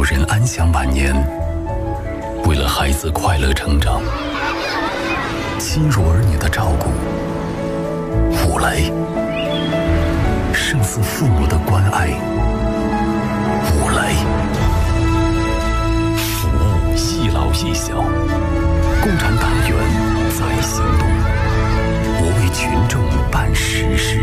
人安享晚年，为了孩子快乐成长，亲如儿女的照顾，五雷胜似父母的关爱。五雷服务一老一小，共产党员在行动，我为群众办实事。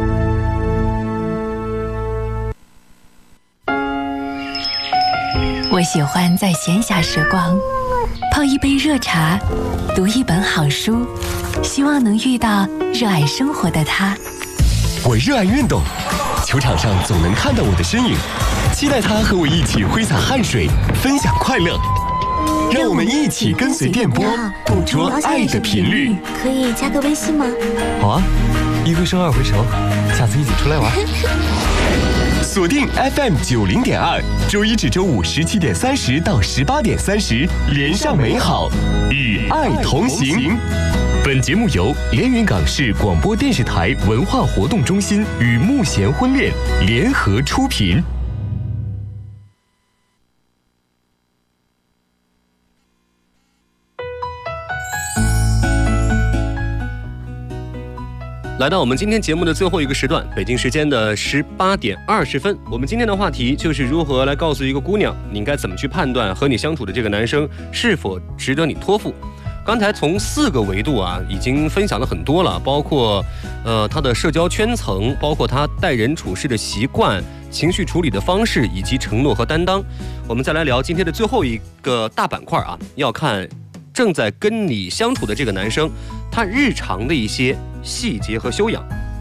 我喜欢在闲暇时光泡一杯热茶，读一本好书，希望能遇到热爱生活的他。 我热爱运动，球场上总能看到我的身影，期待他和我一起挥洒汗水，分享快乐。让我们一起跟随电波，捕捉爱的频率。 可以加个微信吗？ 好啊，1回生2回熟，下次一起出来玩。锁定 FM90.2，周一至周五17点30到18点30，连上美好，与爱同行。本节目由连云港市广播电视台文化活动中心与慕贤婚恋联合出品。 来到我们今天节目的最后一个时段，北京时间的18点20分，我们今天的话题就是如何来告诉一个姑娘，你应该怎么去判断和你相处的这个男生是否值得你托付。刚才从4个维度啊，已经分享了很多了，包括他的社交圈层，包括他待人处事的习惯、情绪处理的方式，以及承诺和担当。我们再来聊今天的最后一个大板块啊，要看正在跟你相处的这个男生，他日常的一些细节和修养。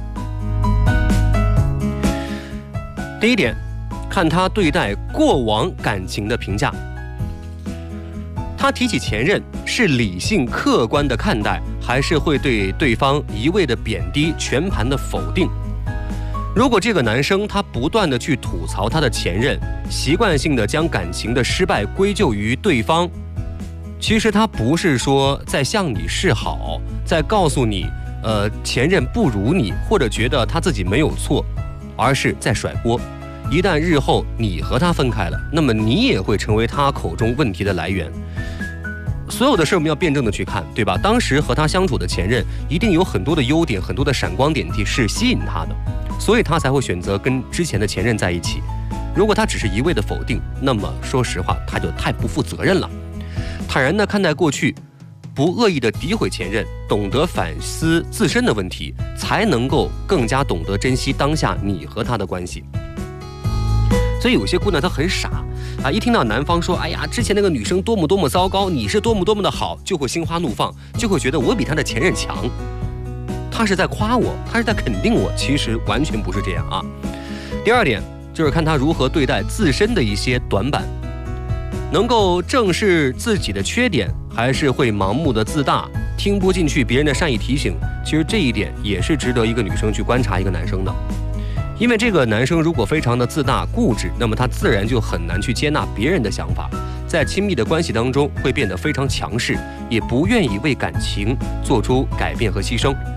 第一点，看他对待过往感情的评价。他提起前任是理性客观的看待，还是会对对方一味的贬低、全盘的否定？如果这个男生他不断的去吐槽他的前任，习惯性的将感情的失败归咎于对方，其实他不是说在向你示好，在告诉你前任不如你，或者觉得他自己没有错，而是在甩锅。一旦日后你和他分开了，那么你也会成为他口中问题的来源。所有的事我们要辩证的去看，对吧？当时和他相处的前任一定有很多的优点，很多的闪光点是吸引他的，所以他才会选择跟之前的前任在一起。如果他只是一味的否定，那么说实话他就太不负责任了。坦然的看待过去，不恶意的诋毁前任，懂得反思自身的问题，才能够更加懂得珍惜当下你和他的关系。所以有些姑娘她很傻啊，一听到男方说哎呀之前那个女生多么多么糟糕，你是多么多么的好，就会心花怒放，就会觉得我比她的前任强。她是在夸我，她是在肯定我，其实完全不是这样啊。第二点就是看她如何对待自身的一些短板，能够正视自己的缺点，还是会盲目的自大，听不进去别人的善意提醒。其实这一点也是值得一个女生去观察一个男生的。因为这个男生如果非常的自大固执，那么他自然就很难去接纳别人的想法，在亲密的关系当中会变得非常强势，也不愿意为感情做出改变和牺牲。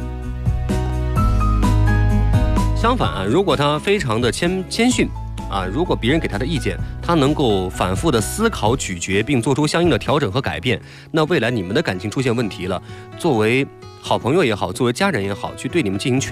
相反啊，如果他非常的谦逊啊，如果别人给他的意见，他能够反复的思考咀嚼，并做出相应的调整和改变，那未来你们的感情出现问题了，作为好朋友也好，作为家人也好，去对你们进行劝